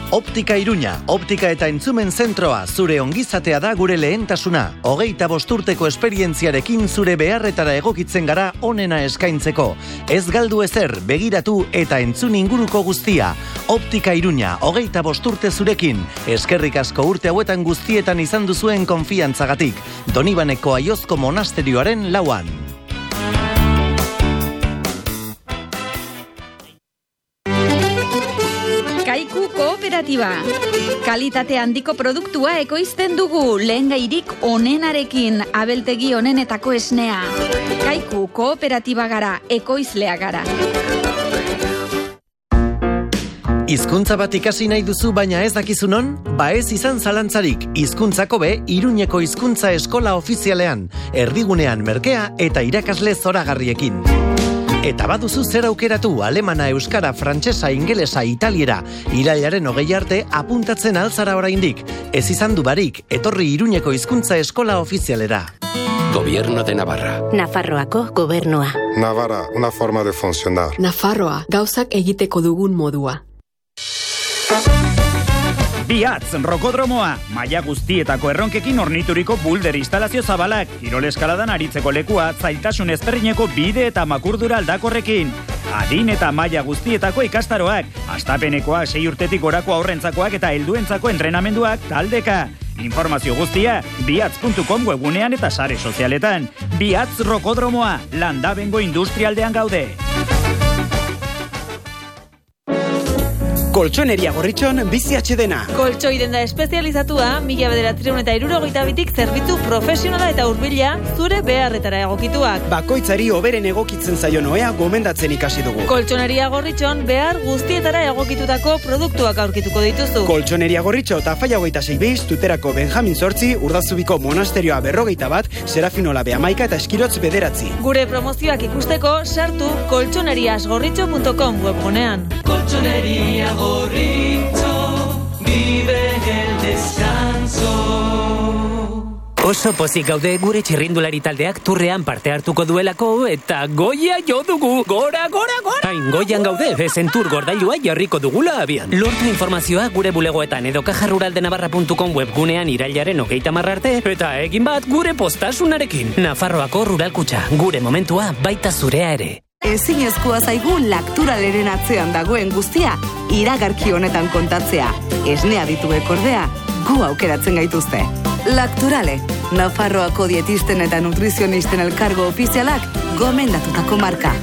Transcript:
Optika Iruña, optika eta entzumen zentroa, zure ongizatea da gure lehentasuna. 25 urteko esperientziarekin zure beharretara egokitzen gara onena eskaintzeko. Ez galdu ezer, begiratu eta entzun inguruko guztia. Optika Iruña, 25 urte zurekin. Eskerrik asko urte hauetan guztietan izan duzuen konfiantzagatik. Donibaneko Aiozko monasterioaren lauan. Kaiku Kooperatiba. Kalitate handiko produktua ekoizten dugu, lehengairik onenarekin, abeltegi onenetako esnea. Kaiku Kooperatiba gara, ekoizlea gara. Hizkuntza bat ikasi nahi duzu baina ez dakizu non? Ba ez izan zalantzarik, hizkuntzako be Iruñeko hizkuntza eskola ofizialean, erdigunean merkea eta irakasle zoragarriekin. Eta baduzu zer aukeratu, alemana, euskara, frantsesa, ingelesa, italiera, irailaren 20 arte apuntatzen alzara oraindik. Ez izan du barik, etorri Iruñeko hizkuntza eskola ofizialera. Gobierno de Navarra. Nafarroako gobernua. Navarra, una forma de funcionar. Nafarroa, gauzak egiteko dugun modua. Biatz, rokodromoa, maila guztietako erronkekin ornituriko bulder instalazio zabalak, kirol eskaladan aritzeko lekua, zailtasun ezberdineko bide eta makurdura aldakorrekin. Adin eta maila guztietako ikastaroak, astapenekoak, 6 urtetik gorako aurrentzakoak eta helduentzako entrenamenduak taldeka. Informazio guztia, biatz.com webunean eta sare sozialetan. Biatz rokodromoa, Landabengo industrialdean gaude. Koltxoneria Gorritxon bizi atxedena. Koltxoi denda espezializatua, 1972tik zerbitzu profesionala eta hurbila zure beharretara egokituak. Bakoitzari hoberen egokitzen zaion ohea gomendatzen ikasi dugu. Koltxoneria Gorritxon behar guztietara egokitutako produktuak aurkituko dituzu. Koltxoneria Gorritxo eta Faia 26 Tuterako Benjamin Zortzi, Urdazubiko monasterioa 51, Serafinola Beamaika eta Eskirotz 9. Gure promozioak ikusteko sartu koltxoneriasgorritxo.com webgunean. Colchonería Gorritxo, vive el descanso. Oso pozik gaude gure txirrindulari taldeak turrean parte hartuko duelako eta goia jo dugu. Gora! Hain goian gaude, bezen tur gordailua jarriko dugula abian. Lortu informazioa gure bulegoetan edo kajaruraldenavarra.com webgunean irailaren 30 arte eta egin bat gure postasunarekin. Nafarroako Ruralkutxa, gure momentua baita zurea ere. Ezinezkoa zaigu Lakturaleren atzean dagoen guztia iragarki honetan kontatzea. Esnea dituek ordea, gu aukeratzen gaituzte. Lakturale, Nafarroako dietisten eta nutrizionisten elkargo ofizialak gomendatutako marka.